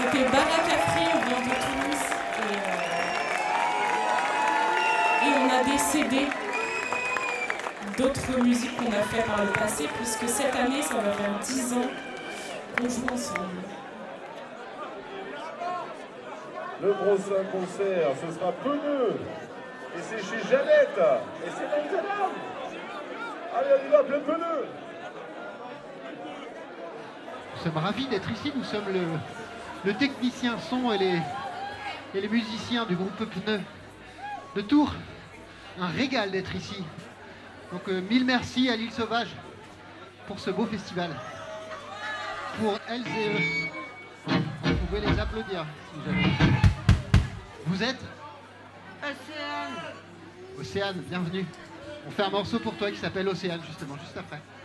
C'était Barakafri, on vient de Toulouse. Et on a des CD d'autres musiques qu'on a fait par le passé, puisque cette année, ça va faire 10 ans qu'on joue ensemble. Le prochain concert, ce sera Peuneux. Et c'est chez Jeannette. Et c'est maintenant. Allez, on y va, plein Peuneux. Nous sommes ravis d'être ici. Nous sommes le technicien son et les musiciens du groupe Pneus de Tours. Un régal d'être ici. Donc mille merci à l'Île Sauvage pour ce beau festival. Pour elles et eux, vous pouvez les applaudir si jamais. Vous êtes Océane. Océane, bienvenue. On fait un morceau pour toi qui s'appelle Océane justement, juste après.